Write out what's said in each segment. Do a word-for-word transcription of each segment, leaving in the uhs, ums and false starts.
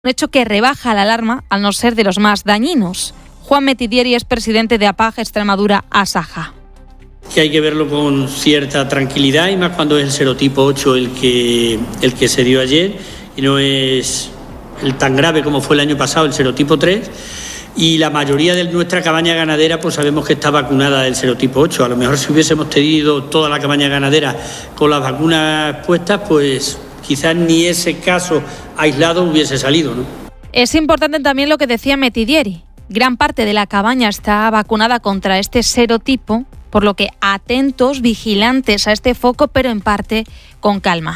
Un hecho que rebaja la alarma al no ser de los más dañinos. Juan Metidieri es presidente de APAG Extremadura Asaja. Que hay que verlo con cierta tranquilidad y más cuando es el serotipo ocho el que, el que se dio ayer y no es el tan grave como fue el año pasado el serotipo tres. Y la mayoría de nuestra cabaña ganadera pues sabemos que está vacunada del serotipo ocho. A lo mejor si hubiésemos tenido toda la cabaña ganadera con las vacunas puestas, pues quizás ni ese caso aislado hubiese salido, ¿no? Es importante también lo que decía Metidieri. Gran parte de la cabaña está vacunada contra este serotipo, por lo que atentos, vigilantes a este foco, pero en parte con calma.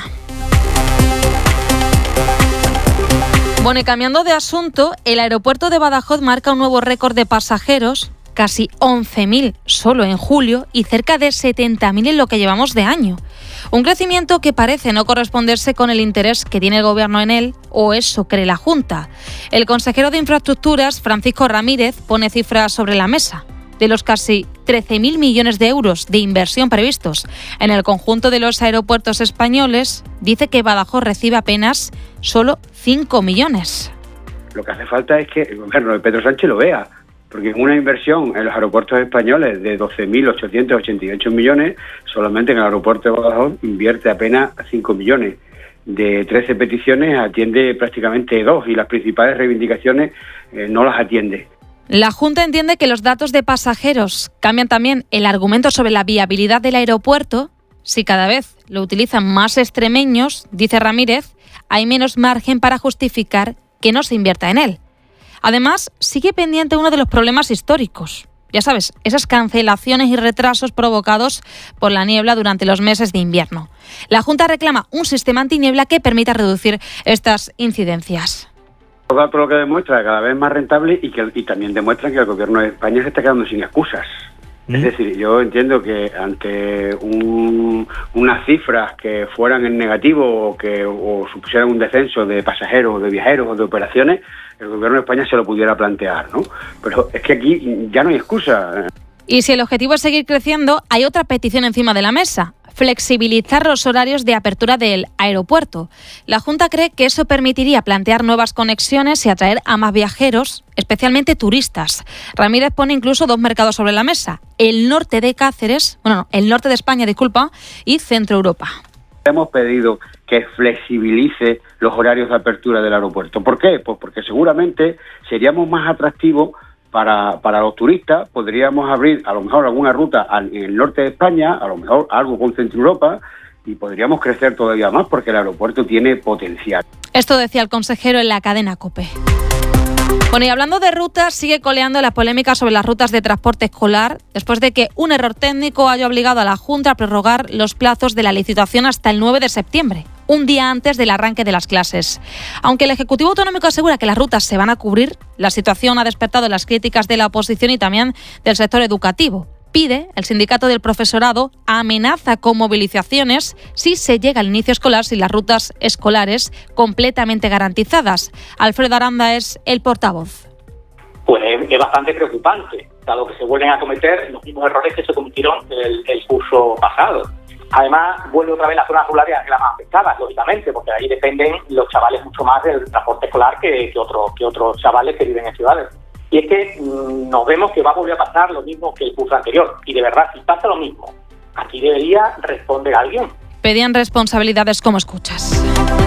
Bueno, y cambiando de asunto, el aeropuerto de Badajoz marca un nuevo récord de pasajeros, casi once mil solo en julio y cerca de setenta mil en lo que llevamos de año. Un crecimiento que parece no corresponderse con el interés que tiene el Gobierno en él, o eso cree la Junta. El consejero de Infraestructuras, Francisco Ramírez, pone cifras sobre la mesa. De los casi trece mil millones de euros de inversión previstos en el conjunto de los aeropuertos españoles, dice que Badajoz recibe apenas solo cinco millones. Lo que hace falta es que el Gobierno de Pedro Sánchez lo vea, porque en una inversión en los aeropuertos españoles de doce mil ochocientos ochenta y ocho millones, solamente en el aeropuerto de Badajoz invierte apenas cinco millones. De trece peticiones atiende prácticamente dos y las principales reivindicaciones eh, no las atiende. La Junta entiende que los datos de pasajeros cambian también el argumento sobre la viabilidad del aeropuerto. Si cada vez lo utilizan más extremeños, dice Ramírez, hay menos margen para justificar que no se invierta en él. Además, sigue pendiente uno de los problemas históricos. Ya sabes, esas cancelaciones y retrasos provocados por la niebla durante los meses de invierno. La Junta reclama un sistema antiniebla que permita reducir estas incidencias. Los datos lo que demuestra es cada vez más rentable y, que, y también demuestran que el Gobierno de España se está quedando sin excusas. ¿Mm? Es decir, yo entiendo que ante un, unas cifras que fueran en negativo o que o supusieran un descenso de pasajeros, de viajeros o de operaciones, el Gobierno de España se lo pudiera plantear, ¿no? Pero es que aquí ya no hay excusa. Y si el objetivo es seguir creciendo, hay otra petición encima de la mesa: flexibilizar los horarios de apertura del aeropuerto. La Junta cree que eso permitiría plantear nuevas conexiones y atraer a más viajeros, especialmente turistas. Ramírez pone incluso dos mercados sobre la mesa: el norte de Cáceres, bueno, no, el norte de España, disculpa, y Centro Europa. Hemos pedido que flexibilice los horarios de apertura del aeropuerto. ¿Por qué? Pues porque seguramente seríamos más atractivos para, para los turistas. Podríamos abrir a lo mejor alguna ruta en el norte de España, a lo mejor algo con Centro Europa, y podríamos crecer todavía más porque el aeropuerto tiene potencial. Esto decía el consejero en la cadena COPE. Bueno, y hablando de rutas, sigue coleando la polémica sobre las rutas de transporte escolar, después de que un error técnico haya obligado a la Junta a prorrogar los plazos de la licitación hasta el nueve de septiembre, un día antes del arranque de las clases. Aunque el Ejecutivo Autonómico asegura que las rutas se van a cubrir, la situación ha despertado las críticas de la oposición y también del sector educativo. Pide, el sindicato del profesorado amenaza con movilizaciones si se llega al inicio escolar sin las rutas escolares completamente garantizadas. Alfredo Aranda es el portavoz. Pues es, es bastante preocupante, dado que se vuelven a cometer los mismos errores que se cometieron el, el curso pasado. Además, vuelve otra vez las zonas rurales las más afectadas, lógicamente, porque ahí dependen los chavales mucho más del transporte escolar que, que, otros, que otros chavales que viven en ciudades. Y es que mmm, nos vemos que va a volver a pasar lo mismo que el curso anterior. Y de verdad, si pasa lo mismo, aquí debería responder alguien. Pedían responsabilidades como escuchas.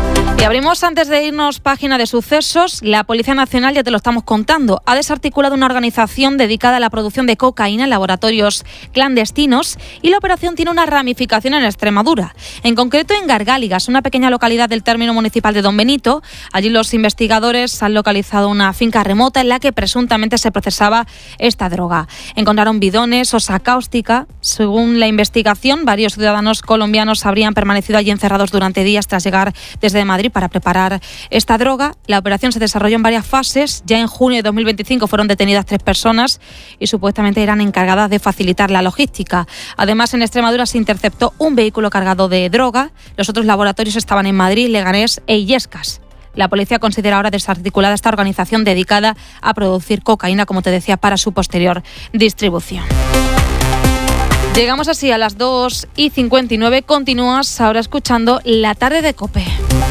Y abrimos, antes de irnos, página de sucesos. La Policía Nacional, ya te lo estamos contando, ha desarticulado una organización dedicada a la producción de cocaína en laboratorios clandestinos y la operación tiene una ramificación en Extremadura, en concreto en Gargáligas, una pequeña localidad del término municipal de Don Benito. Allí los investigadores han localizado una finca remota en la que presuntamente se procesaba esta droga. Encontraron bidones, osa cáustica. Según la investigación, varios ciudadanos colombianos habrían permanecido allí encerrados durante días tras llegar desde Madrid para preparar esta droga. La operación se desarrolló en varias fases. Ya en junio de dos mil veinticinco fueron detenidas tres personas y supuestamente eran encargadas de facilitar la logística. Además, en Extremadura se interceptó un vehículo cargado de droga. Los otros laboratorios estaban en Madrid, Leganés e Illescas. La policía considera ahora desarticulada esta organización dedicada a producir cocaína, como te decía, para su posterior distribución. Llegamos así a las dos y cincuenta y nueve. Continúas ahora escuchando La Tarde de COPE.